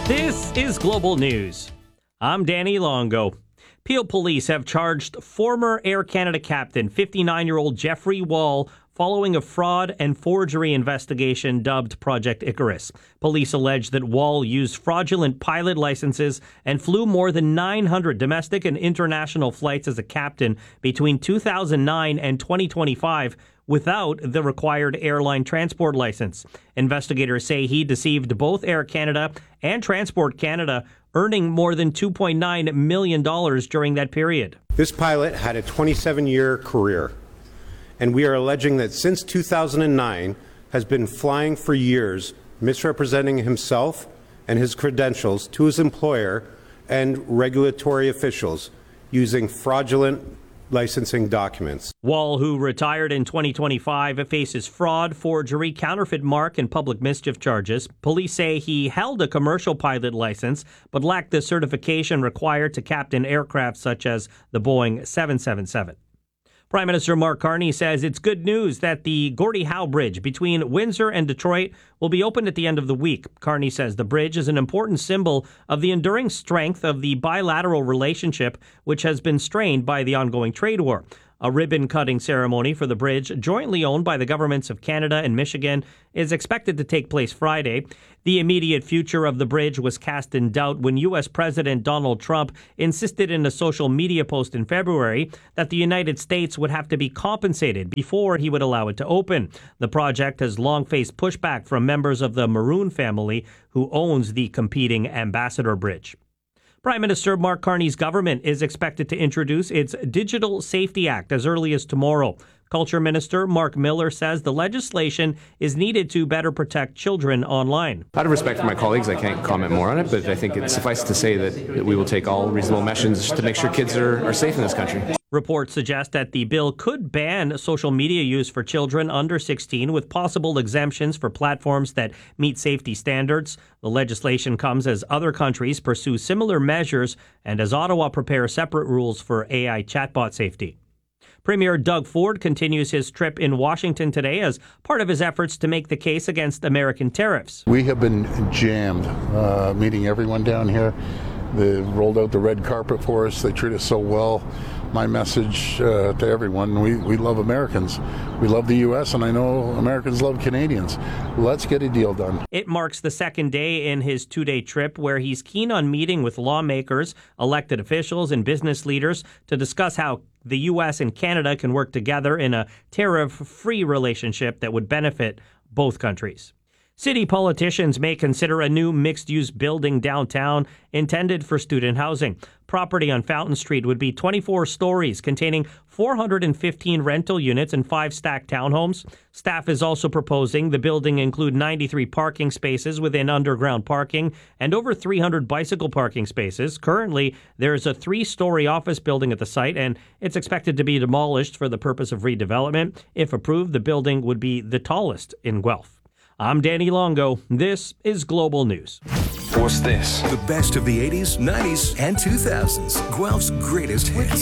This is Global News. I'm Danny Longo. Peel Police have charged former Air Canada captain 59-year-old Jeffrey Wall following a fraud and forgery investigation dubbed Project Icarus. Police allege that Wall used fraudulent pilot licenses and flew more than 900 domestic and international flights as a captain between 2009 and 2025 without the required airline transport license. Investigators say he deceived both Air Canada and Transport Canada, earning more than $2.9 million during that period. This pilot had a 27-year career, and we are alleging that since 2009 has been flying for years, misrepresenting himself and his credentials to his employer and regulatory officials using fraudulent licensing documents. Wall, who retired in 2025, faces fraud, forgery, counterfeit mark, and public mischief charges. Police say he held a commercial pilot license, but lacked the certification required to captain aircraft such as the Boeing 777. Prime Minister Mark Carney says it's good news that the Gordie Howe Bridge between Windsor and Detroit will be opened at the end of the week. Carney says the bridge is an important symbol of the enduring strength of the bilateral relationship, which has been strained by the ongoing trade war. A ribbon-cutting ceremony for the bridge, jointly owned by the governments of Canada and Michigan, is expected to take place Friday. The immediate future of the bridge was cast in doubt when U.S. President Donald Trump insisted in a social media post in February that the United States would have to be compensated before he would allow it to open. The project has long faced pushback from members of the Maroon family, who owns the competing Ambassador Bridge. Prime Minister Mark Carney's government is expected to introduce its Digital Safety Act as early as tomorrow. Culture Minister Mark Miller says the legislation is needed to better protect children online. Out of respect for my colleagues, I can't comment more on it, but I think it suffices to say that we will take all reasonable measures to make sure kids are safe in this country. Reports suggest that the bill could ban social media use for children under 16 with possible exemptions for platforms that meet safety standards. The legislation comes as other countries pursue similar measures and as Ottawa prepares separate rules for AI chatbot safety. Premier Doug Ford continues his trip in Washington today as part of his efforts to make the case against American tariffs. We have been jammed, meeting everyone down here. They rolled out the red carpet for us. They treat us so well. My message to everyone, we love Americans. We love the U.S., and I know Americans love Canadians. Let's get a deal done. It marks the second day in his two-day trip where he's keen on meeting with lawmakers, elected officials, and business leaders to discuss how the U.S. and Canada can work together in a tariff-free relationship that would benefit both countries. City politicians may consider a new mixed-use building downtown intended for student housing. Property on Fountain Street would be 24 stories, containing 415 rental units and 5 stacked townhomes. Staff is also proposing the building include 93 parking spaces within underground parking and over 300 bicycle parking spaces. Currently, there is a 3-story office building at the site, and it's expected to be demolished for the purpose of redevelopment. If approved, the building would be the tallest in Guelph. I'm Danny Longo. This is Global News. What's this? The best of the 80s, 90s, and 2000s. Guelph's greatest hits.